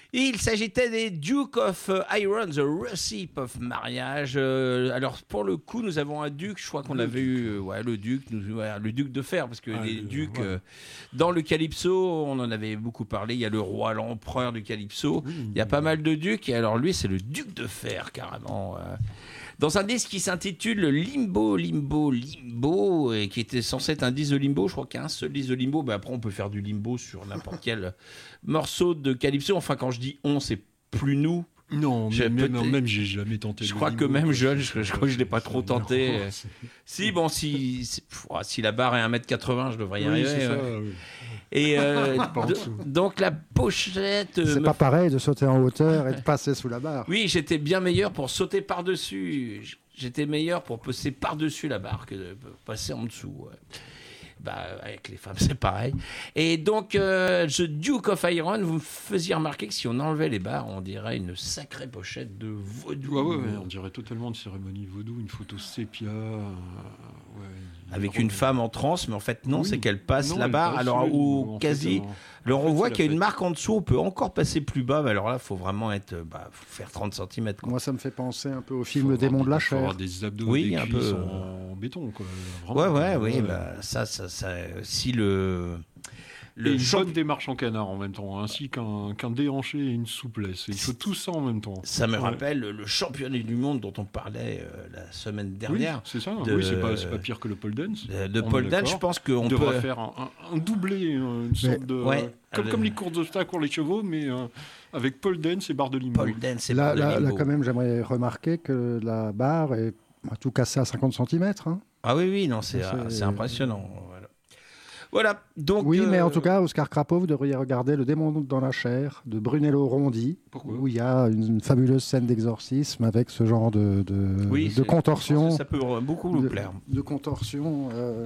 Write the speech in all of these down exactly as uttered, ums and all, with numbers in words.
Il s'agitait des Duke of Iron, The Recipe of Marriage. Euh, alors, pour le coup, nous avons un duc, je crois qu'on le avait duc. eu euh, ouais, le duc, nous, ouais, le duc de fer, parce que Ah, les le- ducs, ouais. euh, dans le Calypso, on en avait beaucoup parlé. Il y a le roi, l'empereur du Calypso. Oui, Il y a pas mal de ducs, et alors lui, c'est le duc de fer, carrément. euh. Dans un disque qui s'intitule Limbo, Limbo, Limbo, et qui était censé être un disque de Limbo, je crois qu'il y a un seul disque de Limbo, mais après on peut faire du Limbo sur n'importe quel morceau de Calypso. Enfin, quand je dis on, c'est plus nous. Non, J'ai mais même, peut-être- même j'ai jamais tenté. Je le crois que limbo, même quoi. jeune, je, je crois que je l'ai pas trop tenté. Non, c'est- Si, bon, si, si, pff, si la barre est un mètre quatre-vingts, je devrais y Oui, arriver. c'est ça. ouais. oui. Et euh, Pas en de- dessous. donc la pochette. euh, C'est me pas pareil de sauter en hauteur et de passer sous la barre. Oui, j'étais bien meilleur pour sauter par-dessus. J'étais meilleur pour passer par-dessus la barre que de passer en dessous. ouais. Bah, avec les femmes, c'est pareil. Et donc, euh, The Duke of Iron, vous me faisiez remarquer que si on enlevait les barres, on dirait une sacrée pochette de vaudou. Ouais, ouais, ouais, on dirait totalement de cérémonie vaudou, une photo sépia. euh, ouais, Avec robe- une femme en transe, mais en fait, non, Oui. c'est qu'elle passe Non, la elle barre. passe, Alors, oui, ou en fait, quasi. en- Alors, en on fait, voit c'est qu'il y a la une fête. marque en dessous, on peut encore passer plus bas. Mais alors là, il faut vraiment être. Bah, faut faire trente centimètres. Moi, ça me fait penser un peu au Faut film avoir Démon des- de la faut avoir chair. des abdos, Oui, des un cuisses peu. en béton, quoi. Ouais, Vraiment. ouais, oui. Bah, ça, ça, ça, si le. Et Le une champ- bonne démarche en canard en même temps, ainsi qu'un qu'un déhanché et une souplesse. Il faut tout ça en même temps. Ça me Ouais. rappelle le championnat du monde dont on parlait euh, la semaine dernière. Oui, c'est ça. de- Oui, c'est pas, c'est pas pire que le pole dance. De, de On est Paul Dan, d'accord. je pense On qu'on peut. devrait faire un, un- un doublé, euh, une sorte de. ouais, comme, le- comme les courses d'obstacles pour les chevaux, mais euh, avec pole dance et barre de limbo. Paul Dan, c'est Là, pas de là, là, limbo. quand même, j'aimerais remarquer que la barre est à tout cassé à cinquante centimètres. Hein. Ah oui, oui, non, c'est, C'est- ah, c'est impressionnant. Voilà. Voilà, donc. Oui, mais euh, en tout cas, Oscar Crapo, vous devriez regarder Le démon dans la chair de Brunello Rondi, Pourquoi où il y a une, une fabuleuse scène d'exorcisme avec ce genre de, de, oui, de c'est- contorsion. je pense que Ça peut beaucoup vous de, plaire. de contorsion euh,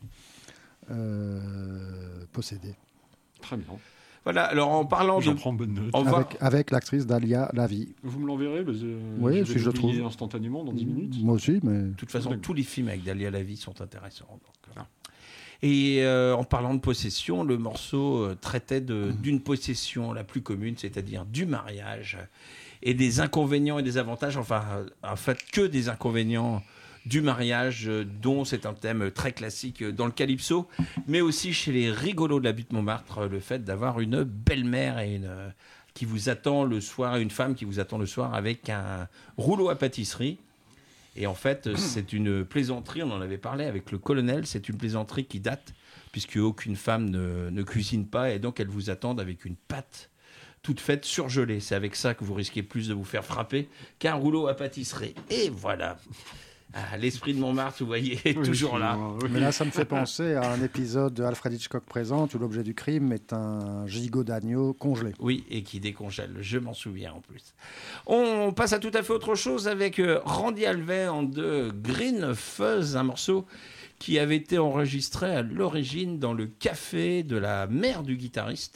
euh, possédée. Très bien. Voilà, alors en parlant de. J'en prends bonne note. On va- Avec, avec l'actrice Dalia Lavi. Vous me l'enverrez parce que Oui, je vais si je le l'oublier trouve. instantanément dans dix minutes. Moi aussi, mais De toute façon, D'accord. tous les films avec Dalia Lavi sont intéressants. donc, euh. Et euh, en parlant de possession, le morceau euh, traitait de- d'une possession la plus commune, c'est-à-dire du mariage et des inconvénients et des avantages, enfin, euh, en fait, que des inconvénients du mariage, euh, dont c'est un thème très classique euh, dans le calypso, mais aussi chez les rigolos de la butte Montmartre, euh, le fait d'avoir une belle-mère et une, euh, qui vous attend le soir, une femme qui vous attend le soir avec un rouleau à pâtisserie. Et en fait, c'est une plaisanterie, on en avait parlé avec le colonel, c'est une plaisanterie qui date, puisque aucune femme ne, ne cuisine pas, et donc elles vous attendent avec une pâte toute faite surgelée. C'est avec ça que vous risquez plus de vous faire frapper qu'un rouleau à pâtisserie. Et voilà. Ah, l'esprit de Montmartre, vous voyez, est Oui, toujours là. excusez-moi, oui. Mais là, ça me fait penser à un épisode de Alfred Hitchcock présente où l'objet du crime est un gigot d'agneau congelé. Oui, et qui décongèle, je m'en souviens en plus. On passe à tout à fait autre chose avec euh, Randy Alvey de Green Fuzz, un morceau qui avait été enregistré à l'origine dans le café de la mère du guitariste.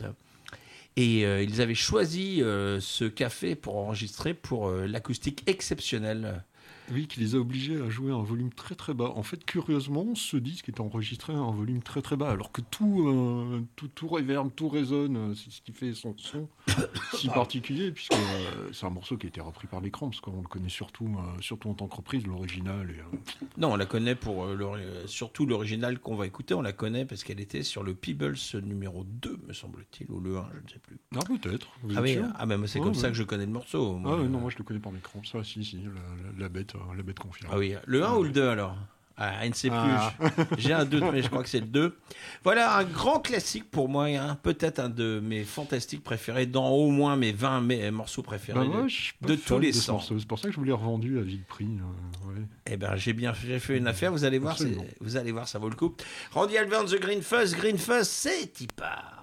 Et euh, ils avaient choisi euh, ce café pour enregistrer pour euh, l'acoustique exceptionnelle. Oui, qui les a obligés à jouer à un volume très très bas. En fait, curieusement, ce disque est enregistré à un volume très très bas, alors que tout, euh, tout, tout réverbe, tout résonne, euh, c'est ce qui fait son son si particulier, puisque euh, c'est un morceau qui a été repris par les Cramps, parce qu'on le connaît surtout, euh, surtout en tant que reprise, l'original. Et, euh, Non, on la connaît pour euh, l'ori- surtout l'original qu'on va écouter, on la connaît parce qu'elle était sur le Peebles numéro deux, me semble-t-il, ou le un, je ne sais plus. Ah, peut-être. Vous Ah êtes oui, sûr ah, mais moi, c'est Ouais, comme ouais. ça que je connais le morceau. Ah moi. ouais, non, moi je le connais par les Cramps. Ça, si, si, la, la, la bête, euh, la bête confirme. Ah oui, le un ou le deux alors? Ah, je ne sais plus. Ah. J'ai un doute, mais je crois que c'est le deux. Voilà, un grand classique pour moi, hein, peut-être un de mes fantastiques préférés, dans au moins mes vingt mes morceaux préférés. Bah, de- moi, je suis pas de fan tous les ce sens. morceau. C'est pour ça que je vous l'ai revendu à vil prix. euh, ouais. Eh ben, j'ai bien j'ai fait une affaire, vous allez voir, c'est- Absolument. vous allez voir, ça vaut le coup. Randy Alvey, The Green Fuzz, Green Fuzz, c'est Tipa.